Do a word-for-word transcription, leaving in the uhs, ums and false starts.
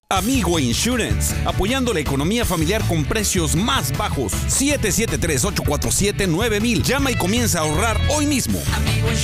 Amigo Insurance, apoyando la economía familiar con precios más bajos. siete siete tres, ocho cuatro siete, nueve mil. Llama y comienza a ahorrar hoy mismo. Amigo